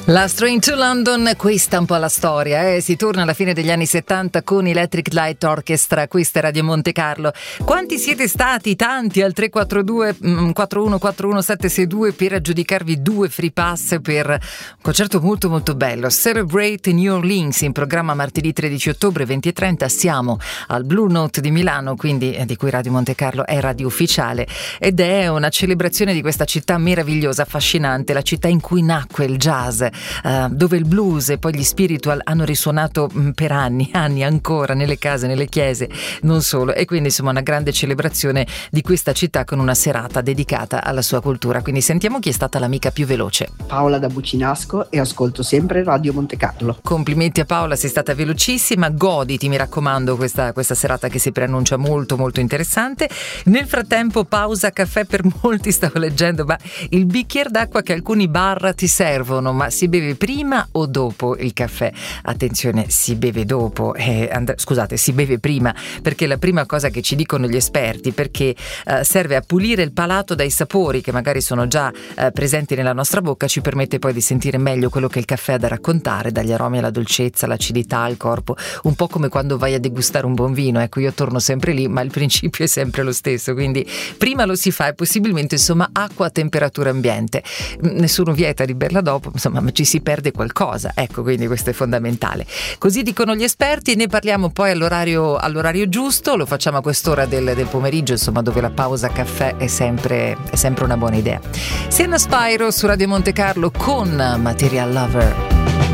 L'Astro into London, questa è un po' la storia, si torna alla fine degli anni 70 con Electric Light Orchestra, questa è Radio Monte Carlo. Quanti siete stati? Tanti al 342 4141 762 per aggiudicarvi 2 free pass per un concerto molto molto bello, Celebrate New Orleans, in programma martedì 13 ottobre 20:30. Siamo al Blue Note di Milano, quindi di cui Radio Monte Carlo è radio ufficiale, ed è una celebrazione di questa città meravigliosa, affascinante, la città in cui nacque il jazz, dove il blues e poi gli spiritual hanno risuonato per anni ancora nelle case, nelle chiese, non solo, e quindi insomma una grande celebrazione di questa città con una serata dedicata alla sua cultura. Quindi sentiamo chi è stata l'amica più veloce. Paola da Bucinasco, e ascolto sempre Radio Monte Carlo. Complimenti a Paola, sei stata velocissima, goditi mi raccomando questa serata che si preannuncia molto molto interessante. Nel frattempo pausa caffè per molti, stavo leggendo, ma il bicchiere d'acqua che alcuni bar ti servono, ma si beve prima o dopo il caffè? Attenzione, si beve dopo, si beve prima, perché la prima cosa che ci dicono gli esperti, perché serve a pulire il palato dai sapori che magari sono già presenti nella nostra bocca, ci permette poi di sentire meglio quello che il caffè ha da raccontare, dagli aromi alla dolcezza, l'acidità, al corpo, un po' come quando vai a degustare un buon vino. Ecco, io torno sempre lì, ma il principio è sempre lo stesso, quindi prima lo si fa e possibilmente insomma acqua a temperatura ambiente. Nessuno vieta di berla dopo, insomma, ma ci si perde qualcosa, ecco, quindi questo è fondamentale. Così dicono gli esperti, ne parliamo poi all'orario giusto, lo facciamo a quest'ora del pomeriggio, insomma, dove la pausa caffè è sempre una buona idea. Sienna Spyro su Radio Monte Carlo con Material Lover.